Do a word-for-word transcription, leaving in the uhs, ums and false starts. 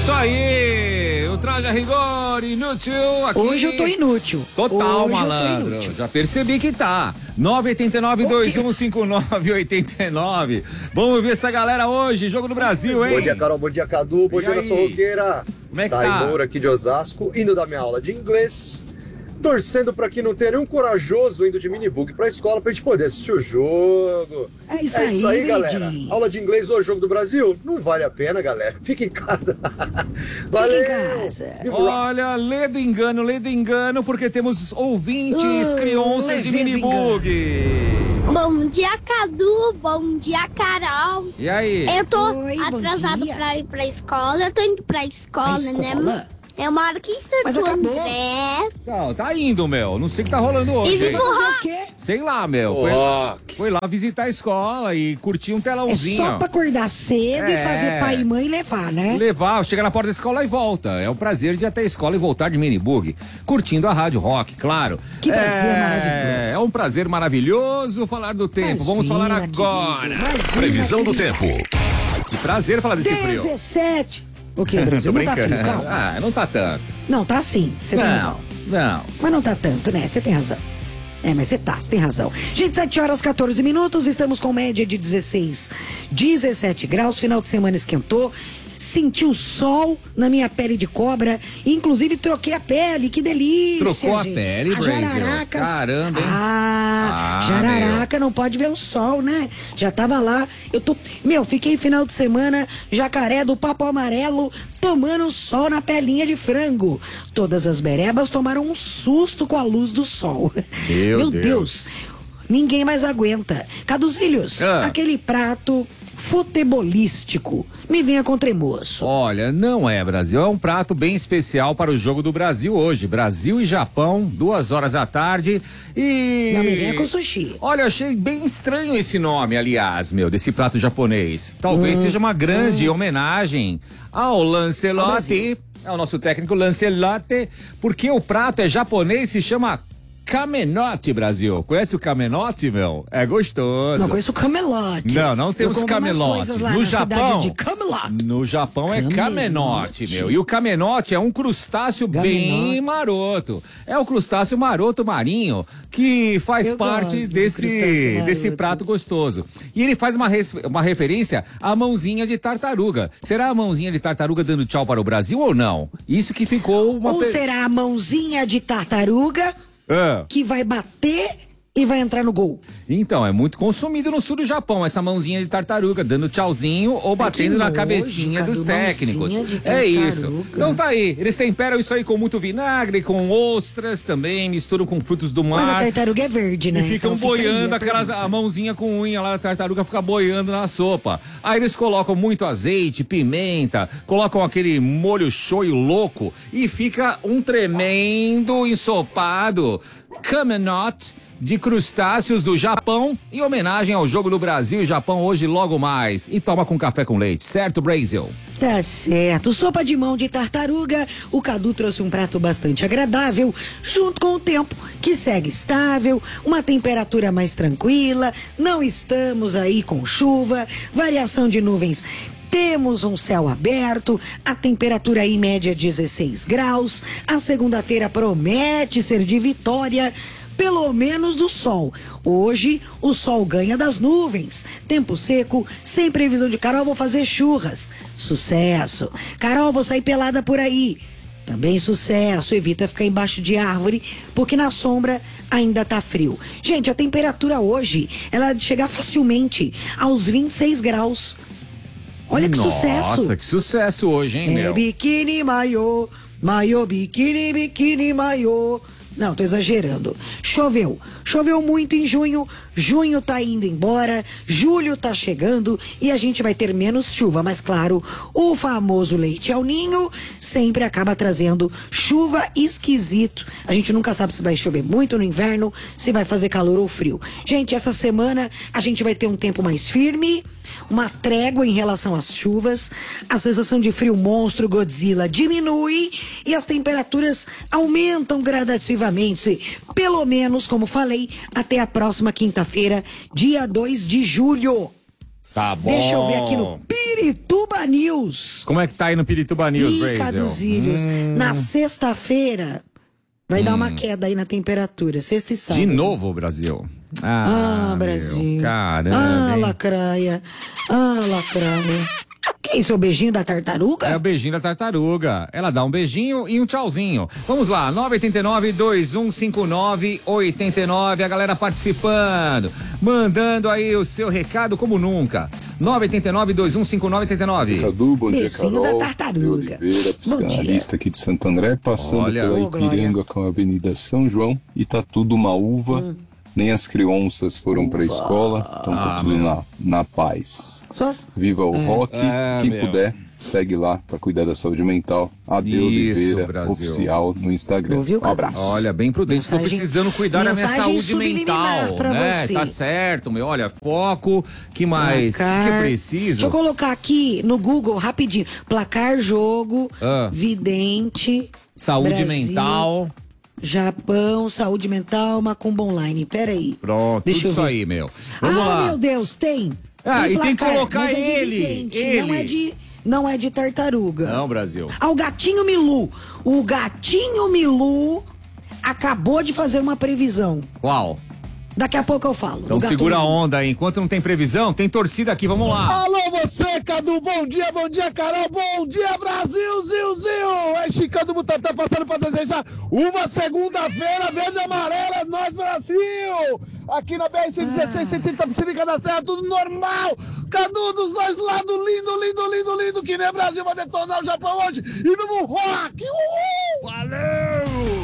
Isso aí, o Traje a Rigor inútil aqui. Hoje eu tô inútil. Total, Hoje malandro. eu tô inútil. Já percebi que tá. nove oito nove, dois um cinco nove oito nove. Vamos ver essa galera hoje, Jogo do Brasil, hein? Bom dia, Carol. Bom dia, Cadu. Bom E dia, aí? nação roqueira. Como é que Thay tá? Moura aqui de Osasco, indo da minha aula de inglês. Torcendo pra que não tenha nenhum corajoso indo de minibug pra escola pra gente poder assistir o jogo. É isso é aí, isso aí, galera. Benedinho. Aula de inglês ou Jogo do Brasil? Não vale a pena, galera. Fica em casa. Valeu. Fica em casa. Viva o rock. Olha, lê do engano, lê do engano, porque temos ouvintes, Uh, crianças de lê do minibug. Bom dia, Cadu. Bom dia, Carol. E aí? Eu tô Oi, bom atrasado dia. pra ir pra escola. Eu tô indo pra escola, Pra né? escola? Eu moro aqui em Mas Santo acabou. André. Tá, tá indo, meu. Não sei o que tá rolando hoje, E hein? vivo- Fazer o quê? Sei lá, meu. Foi, foi lá visitar a escola e curtir um É telãozinho. só pra acordar cedo É. e fazer pai e mãe levar, né? Levar, chega na porta da escola e volta. É o prazer de ir até a escola e voltar de minibug. Curtindo a Rádio Rock, claro. Que prazer é, maravilhoso. É um prazer maravilhoso falar do tempo. Vamos Imagina, falar agora. querido, imagina, Previsão do querido. tempo. Que prazer falar desse frio. dezessete. O que, Brasil? Tô Não tá brincando. frio, calma. Ah, não tá tanto. Não, tá sim, você tem não, razão. não. Mas não tá tanto, né? Você tem razão. É, mas você tá, você tem razão. Gente, sete horas, quatorze minutos, estamos com média de dezesseis, dezessete graus, final de semana esquentou. Senti o sol na minha pele de cobra, inclusive troquei a pele, que delícia. Trocou a gente. pele, a Brasil? jararacas. Caramba, hein? Ah, Ah, jararaca não pode ver o sol, né? Já tava lá, eu tô, meu, fiquei final de semana, jacaré do papo amarelo, tomando sol na pelinha de frango. Todas as berebas tomaram um susto com a luz do sol. Meu Deus. Deus. Ninguém mais aguenta. Caduzilhos, Ah. aquele prato futebolístico. Me venha com tremoço. Olha, não é, Brasil. É um prato bem especial para o Jogo do Brasil hoje. Brasil e Japão, duas horas da tarde. E. Não me venha com sushi. Olha, achei bem estranho esse nome, aliás, meu, desse prato japonês. Talvez Hum, seja uma grande hum. homenagem ao Ao Lancelotti. Brasil. É o nosso técnico Lancelotti, porque o prato é japonês, se chama Camenote, Brasil. Conhece o Camenote, meu? É gostoso. Não conheço o Camelot. Não, não Eu temos compro umas camelote. coisas lá No na Japão, cidade de Camelot. no Japão é Camenote. camenote, meu. E o camenote é um crustáceo bem Camenote. maroto. É o crustáceo maroto marinho que faz Eu parte gosto do desse, crustáceo maroto. desse prato gostoso. E ele faz uma, res- uma referência à mãozinha de tartaruga. Será a mãozinha de tartaruga dando tchau para o Brasil ou não? Isso que ficou uma... Ou pe- será a mãozinha de tartaruga Ah. que vai bater e vai entrar no gol? Então, é muito consumido no sul do Japão, essa mãozinha de tartaruga, dando tchauzinho ou batendo na nojo, cabecinha Cadu, dos técnicos. mãozinha de É isso. tartaruga. Então tá aí, eles temperam isso aí com muito vinagre, com ostras também, misturam com frutos do Mas a mar. tartaruga é verde, né? E ficam Então fica aí boiando a aquelas, pergunta. a mãozinha com unha lá, a tartaruga fica boiando na sopa. Aí eles colocam muito azeite, pimenta, colocam aquele molho shoyu louco e fica um tremendo ensopado Camenote de crustáceos do Japão em homenagem ao Jogo do Brasil e Japão hoje logo mais. E toma com café com leite, certo, Brasil? Tá certo. Sopa de mão de tartaruga. O Cadu trouxe um prato bastante agradável, junto com o tempo que segue estável, uma temperatura mais tranquila, não estamos aí com chuva, variação de nuvens. Temos um céu aberto, a temperatura aí média dezesseis graus. A segunda-feira promete ser de vitória, pelo menos do sol. Hoje, o sol ganha das nuvens. Tempo seco, sem previsão de Carol, vou fazer churras. Sucesso. Carol, vou sair pelada por aí. Também sucesso. Evita ficar embaixo de árvore, porque na sombra ainda tá frio. Gente, a temperatura hoje, ela chega facilmente aos vinte e seis graus. Olha que Nossa, sucesso. Nossa, que sucesso hoje, hein, É meu? biquíni maiô, maiô, biquíni, biquíni maiô. Não, tô exagerando. Choveu. Choveu muito em junho. Junho tá indo embora. Julho tá chegando e a gente vai ter menos chuva. Mas claro, o famoso leite ao ninho sempre acaba trazendo chuva esquisito. A gente nunca sabe se vai chover muito no inverno, se vai fazer calor ou frio. Gente, essa semana a gente vai ter um tempo mais firme, uma trégua em relação às chuvas, a sensação de frio monstro Godzilla diminui e as temperaturas aumentam gradativamente, pelo menos, como falei, até a próxima quinta-feira, dia dois de julho. Tá bom. Deixa eu ver aqui no Pirituba News. Como é que tá aí no Pirituba News, Ih, Brasil? Caduzilhos. Hum. Na sexta-feira vai hum. dar uma queda aí na temperatura. Sexta e sábado. De novo, Brasil. Ah, Ah, Brasil. meu, caramba. Ah, hein? lacraia. Ah, lacraia. Que isso, é o beijinho da tartaruga? É o beijinho da tartaruga. Ela dá um beijinho e um tchauzinho. Vamos lá, nove oito nove, dois um cinco nove, oito nove. A galera participando, mandando aí o seu recado como nunca. nove oito nove, dois um cinco nove, oito nove. Cadu, bom dia, Beijinho Carol. da tartaruga. De Oliveira, psicanalista aqui de Santo André, passando Olha. pela Ô, Ipiranga com a Avenida São João, e tá tudo uma uva. Hum. Nem as crianças foram pra escola, então tá Ah, tudo meu. na, na paz. Só... Viva o É. rock, É, quem meu. puder, segue lá pra cuidar da saúde mental. Ade Isso, Oliveira, Brasil. oficial no Instagram. Ouviu, Um abraço. Olha, bem prudente, estou Mensagem- precisando cuidar da minha mensagem saúde subliminar mental, pra né? você. Tá certo, meu. Olha, foco, que mais? O que, que eu preciso? Deixa eu colocar aqui no Google rapidinho. Placar, jogo, Ah. vidente, Saúde Brasil, mental. Japão, saúde mental, Macumba Online. Pera aí. Pronto, Deixa tudo eu isso ver. aí, meu. Vamos ah, lá. meu Deus, tem. Ah, e tem que placar, colocar mas é de ele, vidente, Não ele. é de, não é de tartaruga. Não, Brasil. Ah, o Gatinho Milu. O Gatinho Milu acabou de fazer uma previsão. Qual? Daqui a pouco eu falo. Então O Gato segura a Milu. onda aí. Enquanto não tem previsão, tem torcida aqui. Vamos lá. Alô você, Cadu, bom dia, bom dia, Carol, bom dia, Brasil, Zil, Zil. É Chicão do Butantan passando para desejar uma segunda-feira verde e amarela, é nós, Brasil. Aqui na B R cento e dezesseis, setenta Piscinica da Serra, tudo normal. Cadu, dos dois lados, lindo, lindo, lindo, lindo, que nem Brasil vai detonar o Japão hoje. E vamos rock, uhul. Valeu!